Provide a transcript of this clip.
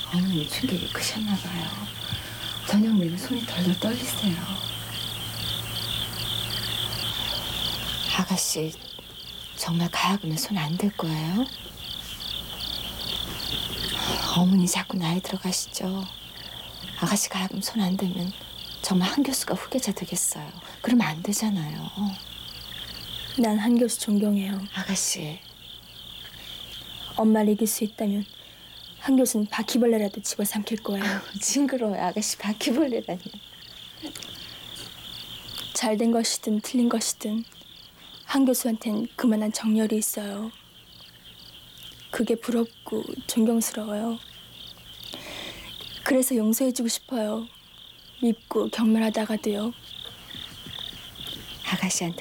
어머니 충격이 크셨나 봐요. 저녁 내내 손이 덜덜 떨리세요. 아가씨 정말 가야금에 손 안 댈 거예요? 어머니 자꾸 나이 들어가시죠. 아가씨 가야금 손 안 대면 정말 한 교수가 후계자 되겠어요. 그러면 안 되잖아요. 난 한 교수 존경해요. 아가씨. 엄마를 이길 수 있다면 한 교수는 바퀴벌레라도 집어삼킬 거예요. 징그러워요. 아가씨 바퀴벌레라니. 잘된 것이든 틀린 것이든 한 교수한텐 그만한 정열이 있어요. 그게 부럽고 존경스러워요. 그래서 용서해주고 싶어요. 밉고 경멸하다가도요. 아가씨한테